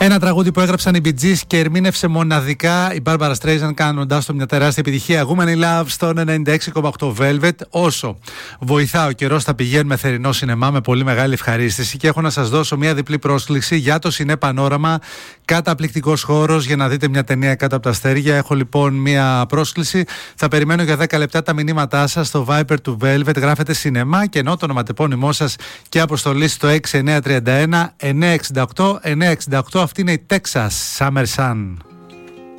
Ένα τραγούδι που έγραψαν οι Bee Gees και ερμήνευσε μοναδικά η Barbara Streisand, κάνοντάς το μια τεράστια επιτυχία. Woman in Love στο 96,8 Velvet. Όσο βοηθά ο καιρός, θα πηγαίνουμε θερινό σινεμά με πολύ μεγάλη ευχαρίστηση και έχω να σας δώσω μια διπλή πρόσκληση για το Σινέ Πανόραμα. Καταπληκτικός χώρος για να δείτε μια ταινία κάτω από τα αστέρια. Έχω λοιπόν μια πρόσκληση. Θα περιμένω για 10 λεπτά τα μηνύματά σας στο Viber του Velvet. Γράφετε σινεμά και ενώ το ονοματεπώνυμό σας και αποστολή στο 6931 968 968. Αυτή είναι η Texas Summer Sun.